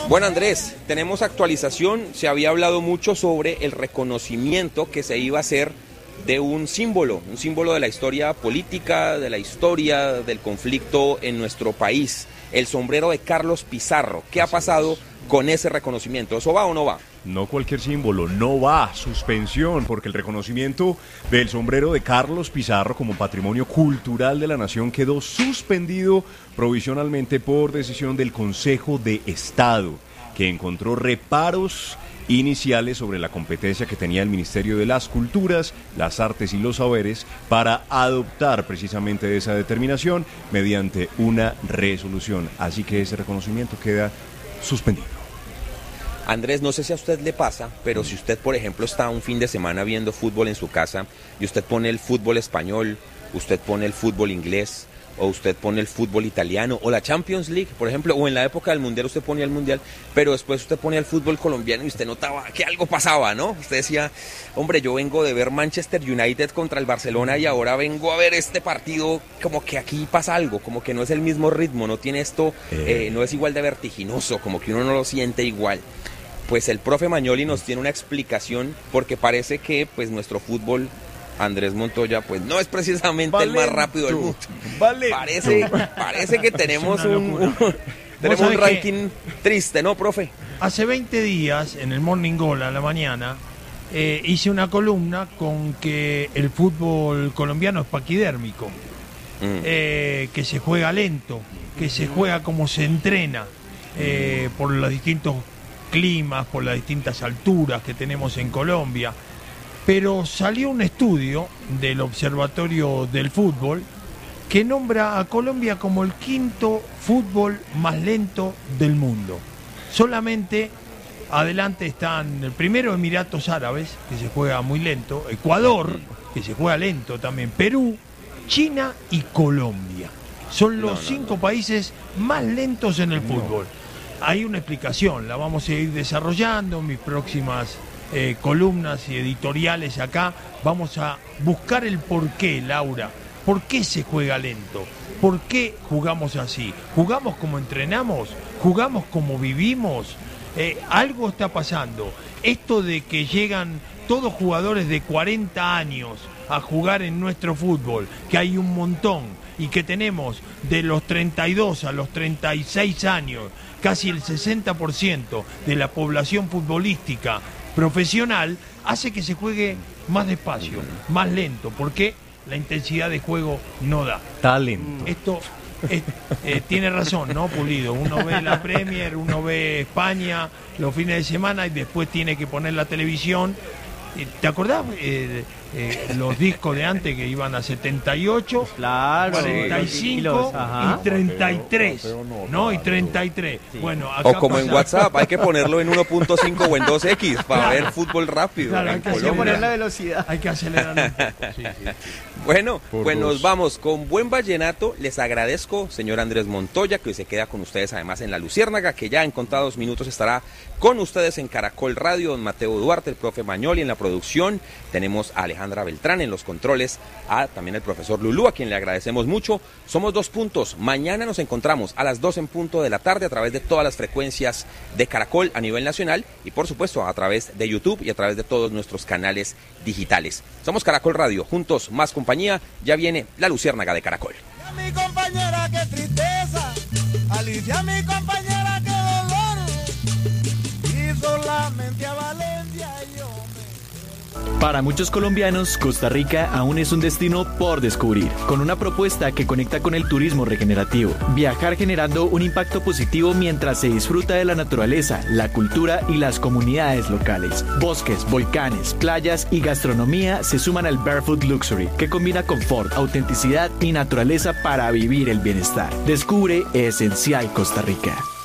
Bueno, Andrés, tenemos actualización. Se había hablado mucho sobre el reconocimiento que se iba a hacer de un símbolo de la historia política, de la historia del conflicto en nuestro país, el sombrero de Carlos Pizarro. ¿Qué ha pasado con ese reconocimiento? ¿Eso va o no va? No cualquier símbolo, no va, suspensión, porque el reconocimiento del sombrero de Carlos Pizarro como patrimonio cultural de la nación quedó suspendido provisionalmente por decisión del Consejo de Estado, que encontró reparos iniciales sobre la competencia que tenía el Ministerio de las Culturas, las Artes y los Saberes para adoptar precisamente esa determinación mediante una resolución. Así que ese reconocimiento queda suspendido. Andrés, no sé si a usted le pasa, pero si usted, por ejemplo, está un fin de semana viendo fútbol en su casa y usted pone el fútbol español, usted pone el fútbol inglés, o usted pone el fútbol italiano, o la Champions League, por ejemplo, o en la época del Mundial usted ponía el Mundial, pero después usted ponía el fútbol colombiano y usted notaba que algo pasaba, ¿no? Usted decía, hombre, yo vengo de ver Manchester United contra el Barcelona y ahora vengo a ver este partido, como que aquí pasa algo, como que no es el mismo ritmo, no tiene esto, no es igual de vertiginoso, como que uno no lo siente igual. Pues el profe Magnoli nos tiene una explicación, porque parece que pues nuestro fútbol, Andrés Montoya, pues no es precisamente el más rápido del mundo. Parece que tenemos un ranking triste, ¿no, profe? Hace 20 días, en el Morning Goal a la mañana, hice una columna con que el fútbol colombiano es paquidérmico, que se juega lento, que se juega como se entrena, por los distintos climas, por las distintas alturas que tenemos en Colombia. Pero salió un estudio del Observatorio del Fútbol que nombra a Colombia como el quinto fútbol más lento del mundo. Solamente adelante están el primero, Emiratos Árabes, que se juega muy lento, Ecuador, que se juega lento también, Perú, China y Colombia. Son los cinco países más lentos en el fútbol. Hay una explicación, la vamos a ir desarrollando en mis próximas columnas y editoriales acá. Vamos a buscar el porqué, Laura. ¿Por qué se juega lento? ¿Por qué jugamos así? ¿Jugamos como entrenamos? ¿Jugamos como vivimos? Algo está pasando. Esto de que llegan todos jugadores de 40 años a jugar en nuestro fútbol, que hay un montón, y que tenemos de los 32 a los 36 años, casi el 60% de la población futbolística profesional, hace que se juegue más despacio, más lento, porque la intensidad de juego no da. Talento. Esto tiene razón, ¿no, Pulido? Uno ve la Premier, uno ve España los fines de semana y después tiene que poner la televisión. ¿Te acordás los discos de antes que iban a 78, claro, 45 y 33? ¿No? Y 33. Sí. Bueno, acá o como en WhatsApp, hay que ponerlo en 1.5 o en 2X para ver fútbol rápido. Claro, hay que poner la velocidad. Hay que acelerar un poco. Sí. Bueno, pues nos vamos con buen vallenato. Les agradezco, señor Andrés Montoya, que hoy se queda con ustedes además en La Luciérnaga, que ya en contados minutos estará con ustedes en Caracol Radio. Don Mateo Duarte, el profe Magnoli en la producción. Tenemos a Alejandra Beltrán en los controles, también el profesor Lulú, a quien le agradecemos mucho. Somos 2 Puntos. Mañana nos encontramos a las 2 en punto de la tarde a través de todas las frecuencias de Caracol a nivel nacional y por supuesto a través de YouTube y a través de todos nuestros canales digitales. Somos Caracol Radio, juntos más compañía. Ya viene La Luciérnaga de Caracol. A mi compañera, qué tristeza. Alicia, mi compañera, qué dolor. Y solamente a Valencia yo me... Para muchos colombianos, Costa Rica aún es un destino por descubrir, con una propuesta que conecta con el turismo regenerativo. Viajar generando un impacto positivo mientras se disfruta de la naturaleza, la cultura y las comunidades locales. Bosques, volcanes, playas y gastronomía se suman al Barefoot Luxury, que combina confort, autenticidad y naturaleza para vivir el bienestar. Descubre Esencial Costa Rica.